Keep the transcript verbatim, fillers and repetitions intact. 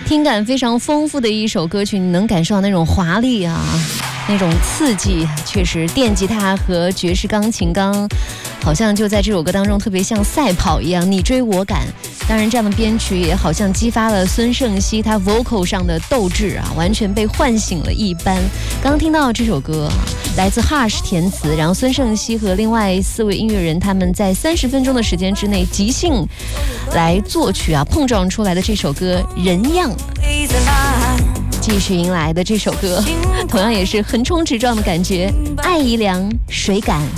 听感非常丰富的一首歌曲，你能感受到那种华丽啊，那种刺激，确实电吉他和爵士钢琴刚好像就在这首歌当中特别像赛跑一样，你追我赶。当然这样的编曲也好像激发了孙盛希他 vocal 上的斗志啊，完全被唤醒了一般。刚听到这首歌啊，来自 Hush 填词，然后孙盛希和另外四位音乐人他们在三十分钟的时间之内即兴来作曲啊，碰撞出来的这首歌人样。继续迎来的这首歌同样也是横冲直撞的感觉，爱姨良水感。